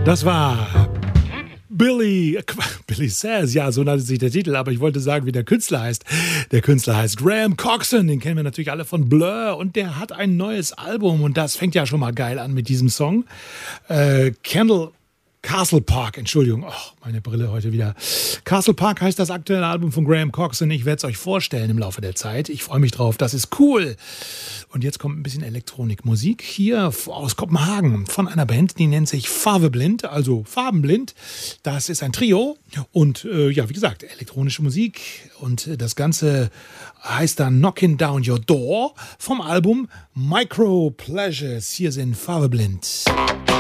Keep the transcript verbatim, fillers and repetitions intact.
Das war Billy, Billy Says, ja, so nannte sich der Titel, aber ich wollte sagen, wie der Künstler heißt. Der Künstler heißt Graham Coxon, den kennen wir natürlich alle von Blur und der hat ein neues Album und das fängt ja schon mal geil an mit diesem Song. Äh, Candle Castle Park, Entschuldigung, oh, meine Brille heute wieder. Castle Park heißt das aktuelle Album von Graham Coxon. Ich werde es euch vorstellen im Laufe der Zeit. Ich freue mich drauf, das ist cool. Und jetzt kommt ein bisschen Elektronikmusik hier aus Kopenhagen von einer Band, die nennt sich Farveblind, also Farbenblind. Das ist ein Trio und äh, ja, wie gesagt, elektronische Musik und das Ganze heißt dann Knocking Down Your Door vom Album Micro Pleasures. Hier sind Farveblind.